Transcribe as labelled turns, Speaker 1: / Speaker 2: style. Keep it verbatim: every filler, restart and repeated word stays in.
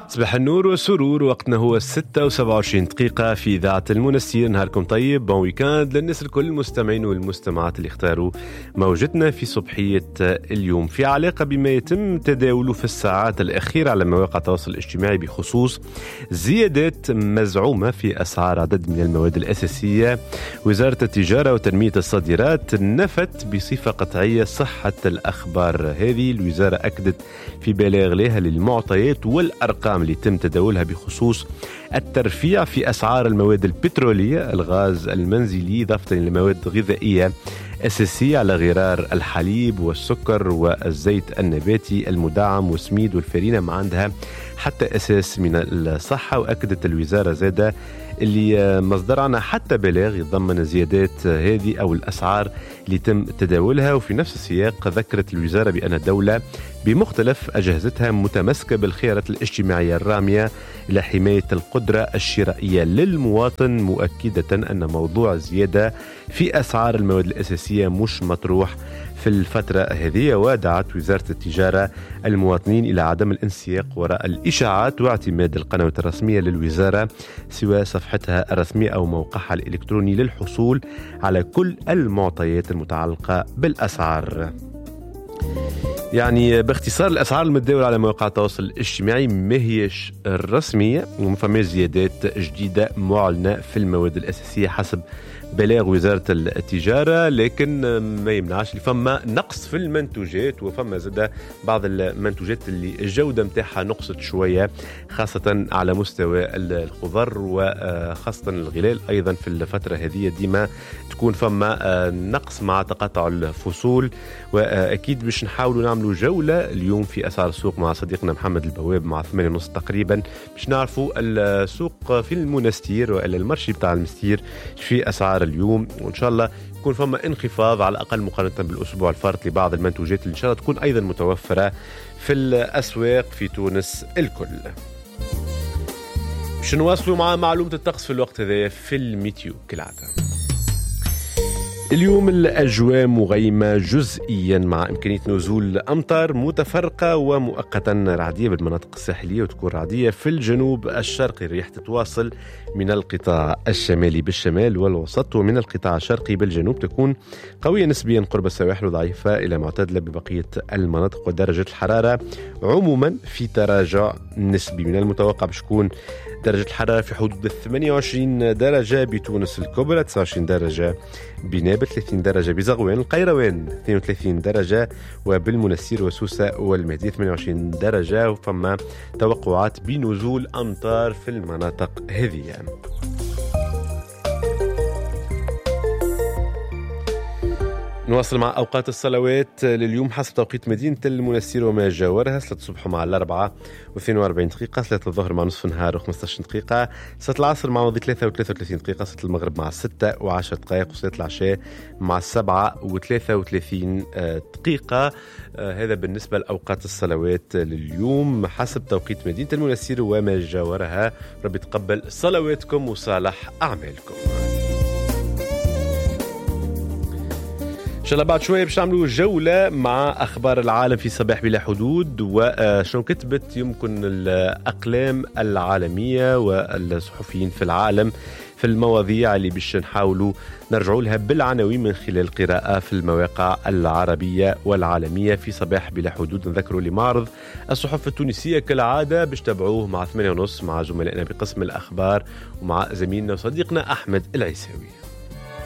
Speaker 1: صباح النور والسرور. وقتنا هو ستة وسبعة وعشرين دقيقة في إذاعة المنستير. نهاركم طيب، بون ويكاند للناس الكل، المستمعين والمستمعات اللي اختاروا موجتنا في صبحية اليوم في علاقة بما يتم تداوله في الساعات الأخيرة على مواقع التواصل الاجتماعي بخصوص زيادات مزعومة في أسعار عدد من المواد الأساسية. وزارة التجارة وتنمية الصادرات نفت بصفة قطعية صحة الأخبار هذه. الوزارة أكدت في بلاغ لها للمعطيات والأرقام اللي تم تداولها بخصوص الترفيع في أسعار المواد البترولية، الغاز المنزلي، إضافة للمواد الغذائية أساسية على غرار الحليب والسكر والزيت النباتي المدعم والسميد والفرينة، ما عندها حتى أساس من الصحة. وأكدت الوزارة زادة اللي مصدرنا حتى بلاغ يتضمن زيادات هذه أو الأسعار اللي تم تداولها. وفي نفس السياق ذكرت الوزارة بأن الدولة بمختلف أجهزتها متمسكة بالخيارات الاجتماعية الرامية إلى حماية القدرة الشرائية للمواطن، مؤكدة أن موضوع زيادة في أسعار المواد الأساسية مش مطروح في الفترة هذه. ودعت وزارة التجارة المواطنين إلى عدم الانسياق وراء الإشاعات واعتماد القنوات الرسمية للوزارة سواء صفحتها الرسمية أو موقعها الإلكتروني للحصول على كل المعطيات المتعلقة بالأسعار. يعني باختصار، الأسعار المتداولة على مواقع التواصل الاجتماعي ما هيش الرسمية وما فماش زيادات جديدة معلنة في المواد الأساسية حسب بلاغ وزارة التجارة، لكن ما يمنعش اللي فما نقص في المنتوجات وفما زادة بعض المنتوجات اللي الجودة متاعها نقصت شوية، خاصة على مستوى الخضر وخاصة الغلال. أيضا في الفترة هذه ديما تكون فما نقص مع تقاطع الفصول. وأكيد باش نحاولوا نعملوا جولة اليوم في أسعار السوق مع صديقنا محمد البواب مع ثمانية ونص تقريبا باش نعرفوا السوق في المنستير وإلا المرشي بتاع المستير في أسعار اليوم. وإن شاء الله يكون فما انخفاض على الأقل مقارنة بالأسبوع الفارط لبعض المنتوجات اللي إن شاء الله تكون أيضا متوفرة في الأسواق في تونس الكل. باش نواصلوا مع معلومة الطقس في الوقت هذا في الميتيو كالعادة. اليوم الأجواء مغيمة جزئيا مع إمكانية نزول أمطار متفرقة ومؤقتا رعدية بالمناطق الساحلية، وتكون رعدية في الجنوب الشرقي. الرياح تتواصل من القطاع الشمالي بالشمال والوسط، ومن القطاع الشرقي بالجنوب تكون قوية نسبيا قرب السواحل وضعيفة إلى معتدلة ببقية المناطق. ودرجة الحرارة عموما في تراجع نسبي. من المتوقع بشكون درجة الحرارة في حدود ثمانية وعشرين درجة بتونس الكبرى، تسعة وعشرين درجة بنابل، ثلاثين درجة بزغوان، القيروان اثنين وثلاثين درجة، وبالمنستير وسوسة والمهدية ثمانية وعشرين درجة. وفما توقعات بنزول أمطار في المناطق هذه. نواصل مع أوقات الصلوات لليوم حسب توقيت مدينة المنستير وما جاورها. صلاة الصبح مع الأربعة واثنين وأربعين دقيقة، صلاة الظهر مع نصف النهار وخمسة عشر دقيقة، صلاة العصر مع وضي ثلاثة وثلاثة وثلاثين دقيقة، صلاة المغرب مع ستة وعشر دقائق، وصلاة العشاء مع سبعة وثلاثة وثلاثين دقيقة. هذا بالنسبة لأوقات الصلوات لليوم حسب توقيت مدينة المنستير وما جاورها. ربي تقبل صلواتكم وصالح أعمالكم. إن شاء الله بعد شوية باش نعملوا جولة مع أخبار العالم في صباح بلا حدود، وشنو كتبت يمكن الأقلام العالمية والصحفيين في العالم في المواضيع اللي باش نحاولوا نرجعوا لها بالعناوين من خلال قراءة في المواقع العربية والعالمية في صباح بلا حدود. نذكروا لمعرض الصحف التونسية كالعادة باش تابعوه مع ثمانية ونص مع زملائنا بقسم الأخبار ومع زميلنا وصديقنا أحمد العيساوي.